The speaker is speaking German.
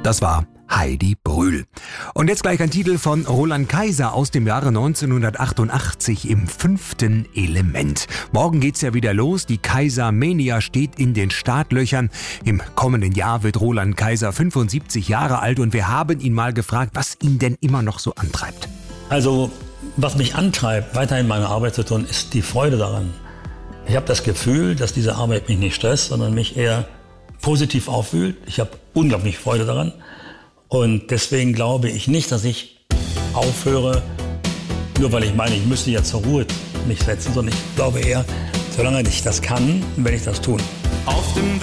Das war Heidi Brühl. Und jetzt gleich ein Titel von Roland Kaiser aus dem Jahre 1988 im 5. Element. Morgen geht's ja wieder los. Die Kaiser-Mania steht in den Startlöchern. Im kommenden Jahr wird Roland Kaiser 75 Jahre alt und wir haben ihn mal gefragt, was ihn denn immer noch so antreibt. Also, was mich antreibt, weiterhin meine Arbeit zu tun, ist die Freude daran. Ich habe das Gefühl, dass diese Arbeit mich nicht stresst, sondern mich eher positiv auffühlt. Ich habe unglaublich Freude daran. Und deswegen glaube ich nicht, dass ich aufhöre, nur weil ich meine, ich müsste jetzt zur Ruhe mich setzen, sondern ich glaube eher, solange ich das kann, werde ich das tun. Auf dem